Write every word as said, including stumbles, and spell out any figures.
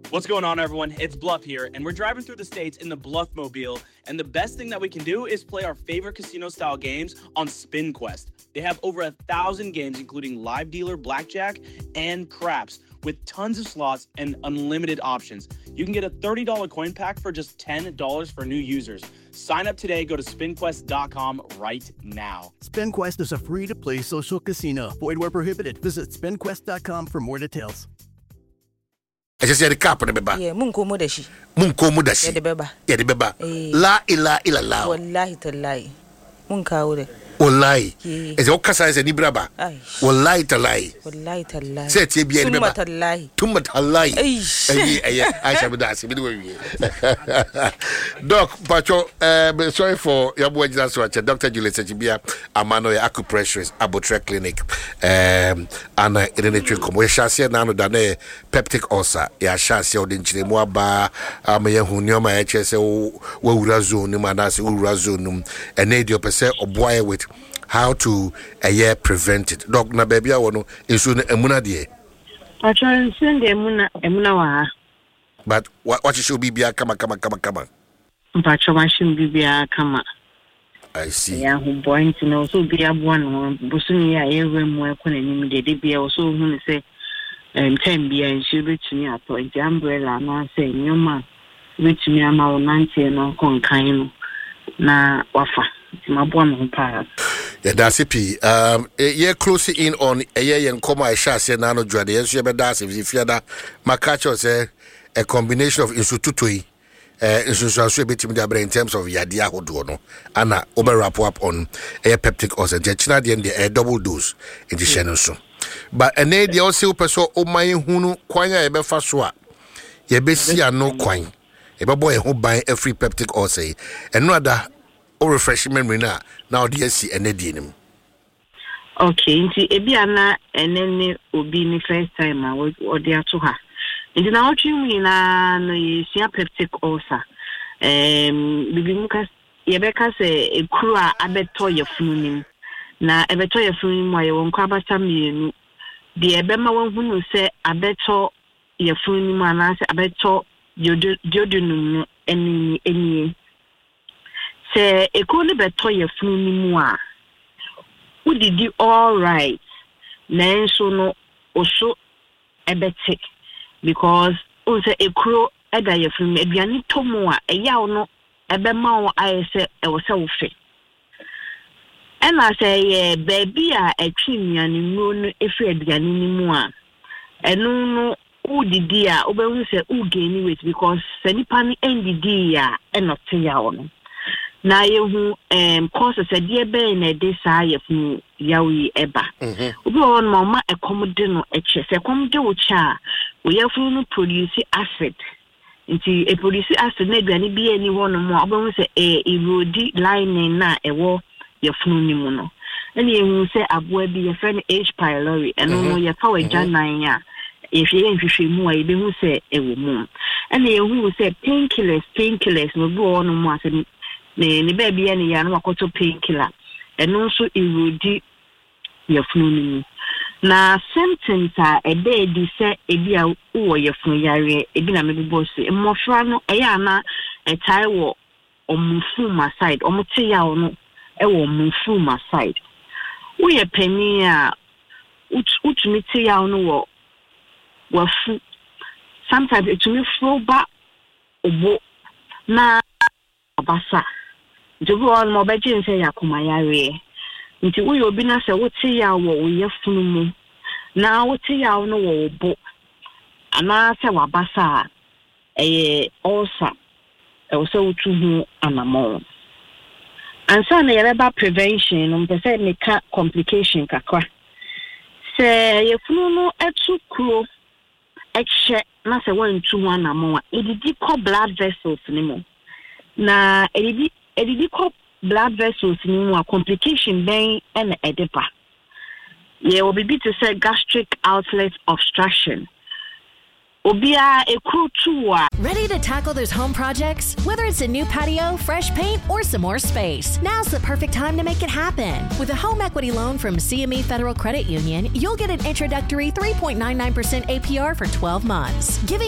What's going on, everyone? It's Bluff here, and we're driving through the states in the Bluff-mobile, and the best thing that we can do is play our favorite casino-style games on SpinQuest. They have over a thousand games, including live dealer, blackjack, and craps, with tons of slots and unlimited options. You can get a thirty dollars coin pack for just ten dollars for new users. Sign up today. Go to spin quest dot com right now. SpinQuest is a free-to-play social casino. Void where prohibited. Visit spin quest dot com for more details. I just said the cap on the beba. Yeah, munko mudashi. Munko mudashi. Yeah, the beba. Yeah, the beba. La ila ila la. Wallahi tallahi. Munka ure. Wallahi. Is it okasa is a nibraba? Wallahi tallahi. Wallahi tallahi. Say it be a beba. Tumma tallahi. Tumma tallahi. I shall be that. Doc, Pacho, uh, sorry for your boy just watch Doctor Julius Chibia, Amano acupressurist, Abotrek Clinic, um, and uh, in the trick, we shall see now that peptic ulcer, ya shall see the Chimoaba, Amaya Hunioma H S O, Urazunum, and as Urazunum, and eighty percent of boy with how to a year prevent it. Doc, na baby, I want to issue a munadie. I try to send a muna, a munawa. But what what should be a kama kama kama kama? But you shouldn't be a kama. I see. Yeah, who born to know so be a one Busunia every more when they be also who say um ten be and she reach me at point the umbrella and I say no man reach me a mal ninety and on concaino na wafa. My born pass. Yeah, that's it. Um, yeah, closely in on a year and come I shall say nano dread. Yes, you better if you that my catcher say a combination of institutui, uh, institution in terms of yadia hodono, Anna over wrap up on a peptic ulcer, China, the a double dose in the Shannon. But a nay, the also person o my hunu, quina ebe faswa. Ye be see no quine. A boy who buy a free peptic ulcer, and no other. Or refreshing memory now. Now, D S C and Edinim. Okay, into Ebiana and then will be the first time I was or there to her. And then I'll tell you now, you see a peptic ulcer. Um, the Lucas, Rebecca say a crew a betoya funim. Now, a betoya funim, why you won't cover some you. The Ebema one who say a beto your funim and I say a beto your jodunum any any. Say a cool better your flu moi. Who did you all right? Then so no also a better because also a crow a day of me be any tomoa a yawno a bemao I say I was so fit. And I say, baby, a trim and moon if you had any more. And no, no, who did dear, over say, who gain it because Sanipani and the dear and not to yawn. Na yehu um course said dear be na de sa yefu yawi eba obi on mama ekomde no eche se ekomde wo cha wo yefu no produce acid nti e produce acid na aduane bi ani ho no mo obo se e erodi lining na ewo yefu ni mu no ene yehu se aboa bi ye friend H pylori eno no ye fa wa janan ya if you nhwehwe mu a ye be hu se ewo mu ene yehu se painkillers painkillers no bi on mo ase ne ne baby any ya no akoto painkiller eno nso erodi yefunu ni na symptoms a e dey di se ebi a wo yefunu yare ebi na me boss mmofra no e ya na e tai wo omufuma side omote ya no e wo omufuma side wo ye pani a utumi te ya no wo wafu sometimes etumi flow ba obo na abasa Jogo on mo beje nse yakoma yare nti wo yobi na se wo te ya wo wo yefunu mu na wo te ya no wo bo ana se wabasa eh ulcer e wo se wotu hu anamo ansa na yereba prevention no pese meka complication kakwa se yefunu no etu kuro eche na se wantu hu anamo edidi ko blood vessels ni mo na edidi edidi ko blood vessels ni mu a complication ben and edepa ye will be to say gastric outlet obstruction obia ekru tuwa. Ready to tackle those home projects? Whether it's a new patio, fresh paint, or some more space, now's the perfect time to make it happen. With a home equity loan from C M E Federal Credit Union, you'll get an introductory three point nine nine percent A P R for twelve months, giving